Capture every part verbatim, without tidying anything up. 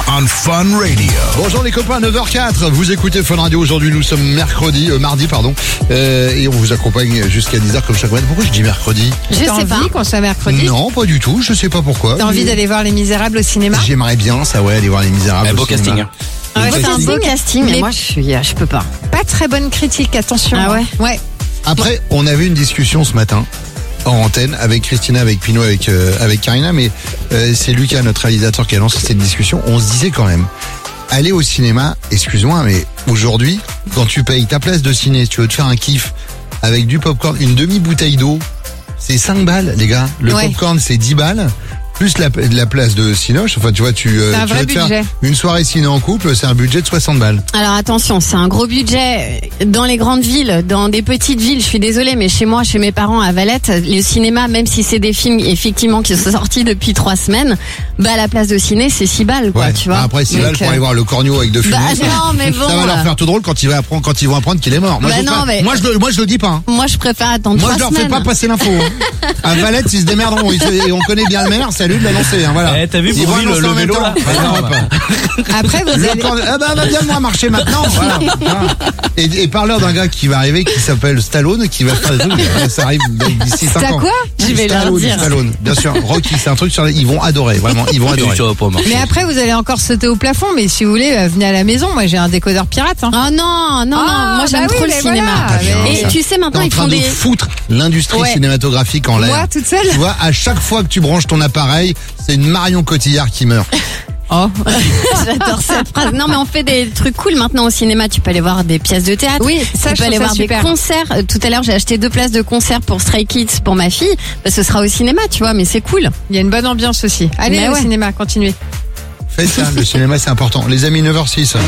on Fun Radio. Bonjour les copains, neuf heures quatre, vous écoutez Fun Radio. Aujourd'hui nous sommes mercredi, euh, mardi pardon, euh, et on vous accompagne jusqu'à dix heures comme chaque semaine. Pourquoi je dis mercredi? Je sais T'as pas. envie qu'on soit mercredi? Non, pas du tout, je sais pas pourquoi. T'as envie d'aller voir Les Misérables au cinéma? J'aimerais bien ça, ouais, aller voir Les Misérables. Un au beau cinéma. casting. Ah ouais, Beau c'est un casting. beau casting, mais Mais- moi je suis, je peux pas. Pas très bonne critique, attention. Ah ouais? Ouais. Après, on avait une discussion ce matin en antenne avec Christina, avec Pinot, avec euh, avec Karina, mais euh, c'est Lucas, notre réalisateur, qui a lancé cette discussion. On se disait quand même, aller au cinéma, excuse-moi, mais aujourd'hui, quand tu payes ta place de ciné, si tu veux te faire un kiff avec du popcorn, une demi-bouteille d'eau, c'est cinq balles, les gars. Le Ouais. popcorn, c'est dix balles. Plus la, la place de Cinoche, enfin tu vois, tu, euh, C'est un tu vrai veux te faire budget. une soirée ciné en couple, c'est un budget de soixante balles. Alors attention, c'est un gros budget dans les grandes villes, dans des petites villes. Je suis désolée, mais chez moi, chez mes parents à Valette, le cinéma, même si c'est des films effectivement qui sont sortis depuis trois semaines, bah la place de ciné c'est six balles, quoi, Ouais. tu vois. Bah, après, six Donc, balles pour euh, aller voir le corneau avec deux fumées. Bah non, mais bon. Ça va leur faire tout drôle quand ils vont apprendre, quand ils vont apprendre qu'il est mort. Moi, Bah je, non, pas- mais- moi, je le, moi, je le dis pas. Hein. Moi, je préfère attendre Moi, trois je leur semaines. fais pas passer l'info. Hein. À Valette, ils se démerderont. Ils se- et on connaît bien le maire. C'est à lui de l'annoncer. Hein, voilà. Eh, t'as vu Ils pour vont lui, annoncer le- en le même vélo, temps. là Bah, non, pas. Après, vous Le allez... corne- Ah bah, va bien moi marcher maintenant. Voilà. Voilà. Et, et parleur d'un gars qui va arriver, qui s'appelle Stallone, qui va faire des trucs. Ça arrive d'ici cinq T'as ans. quoi? Je vais leur Stallone, dire. Stallone. Bien sûr. Rocky, c'est un truc sur les... Ils vont adorer. Vraiment, ils vont adorer. Tu vas pas marcher. Mais après, vous allez encore sauter au plafond. Mais si vous voulez, euh, venez à la maison. Moi, j'ai un décodeur pirate. Hein. Oh non, non, non, Ah, moi j'aime bah trop oui, le mais cinéma. voilà, mais- Et ça. tu sais T'es maintenant en ils train font de des. foutre l'industrie Ouais. cinématographique en l'air. Moi, toute seule. Tu vois, à chaque fois que tu branches ton appareil, c'est une Marion Cotillard qui meurt. Oh. J'adore cette phrase. Non, mais on fait des trucs cool maintenant au cinéma. Tu peux aller voir des pièces de théâtre. Oui, ça, tu je peux aller trouve voir ça super. des concerts. Euh, Tout à l'heure, j'ai acheté deux places de concert pour Stray Kids pour ma fille. Bah, ce sera au cinéma, tu vois, mais c'est cool. Il y a une bonne ambiance aussi. Allez Mais au ouais. cinéma, continuez. Faites ça, le cinéma c'est important. Les amis, neuf heures six.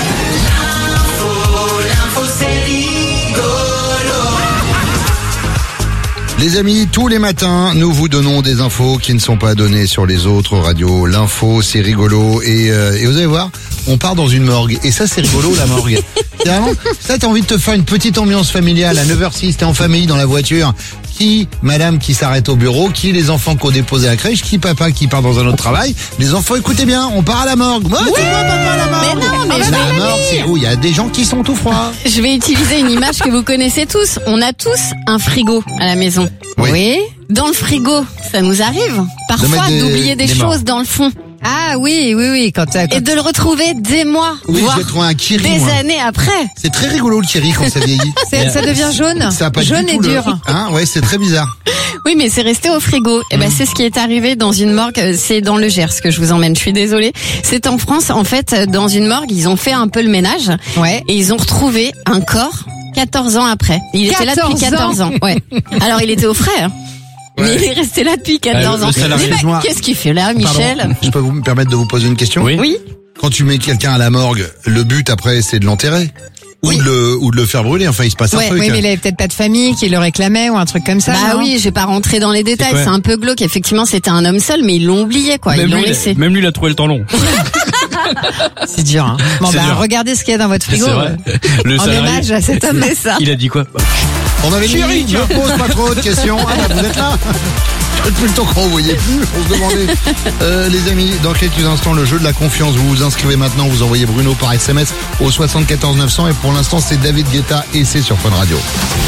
Les amis, tous les matins, nous vous donnons des infos qui ne sont pas données sur les autres radios. L'info, c'est rigolo. Et, euh, et vous allez voir, on part dans une morgue. Et ça, c'est rigolo, la morgue. C'est vraiment, ça, t'as envie de te faire une petite ambiance familiale. À neuf heures six, t'es en famille, dans la voiture. Qui, madame qui s'arrête au bureau, qui les enfants qu'on dépose à la crèche, qui papa qui part dans un autre travail. Les enfants, écoutez bien, on part à la morgue. Moi, tu vois, papa, à la morgue. Mais non, mais Ah, je la vais morgue, c'est où il y a des gens qui sont tout froids. Je vais utiliser une image que vous connaissez tous. On a tous un frigo à la maison. Oui. Dans le frigo, ça nous arrive parfois mettre des- d'oublier des, des morts. choses dans le fond Ah oui, oui, oui. Quand, euh, quand- et de le retrouver des mois, Oui, voire je vais trouver un kiri, des moi. années après. C'est très rigolo le kiri quand ça vieillit. c'est- ça devient jaune. Ça a pas Jaune du et tout le- dur. Hein, ouais, c'est très bizarre. Oui, mais c'est resté au frigo. Et ben, c'est ce qui est arrivé dans une morgue. euh, C'est dans le Gers que je vous emmène. Je suis désolée. C'est en France. En fait, euh, dans une morgue, ils ont fait un peu le ménage. Ouais. Et ils ont retrouvé un corps quatorze ans après. Il était là depuis quatorze quatorze ans. Ouais. Alors, il était au frais. hein. Mais Ouais. il est resté là depuis quatorze le ans. salarié. Mais bah, Excuse-moi. qu'est-ce qu'il fait là, Michel? Pardon, je peux vous me permettre de vous poser une question? Oui. Oui. Quand tu mets quelqu'un à la morgue, le but après, c'est de l'enterrer. Ou, Oui. de le, ou de le faire brûler. Enfin, il se passe Ouais, un truc. Oui, mais il avait peut-être pas de famille qui le réclamait ou un truc comme ça. Bah non oui, j'ai pas rentré dans les détails. quoi C'est un peu glauque. Effectivement, c'était un homme seul, mais ils l'ont oublié, quoi. Ils Même l'ont lui, laissé. il- même lui, il a trouvé le temps long. C'est dur. Hein. Bon, C'est bah, dur. regardez ce qu'il y a dans votre C'est frigo. vrai. euh, Le En salarié, hommage à cet homme. C'est ça. il a dit quoi? On avait dit, Chérie, ne pose pas trop de questions. Ah bah, vous êtes là. Depuis le temps qu'on ne voyait plus, on se demandait. Euh, les amis, dans quelques instants, le jeu de la confiance. Vous vous inscrivez maintenant, vous envoyez Bruno par S M S au soixante-quatorze neuf cents. Et pour l'instant, c'est David Guetta et c'est sur Fun Radio.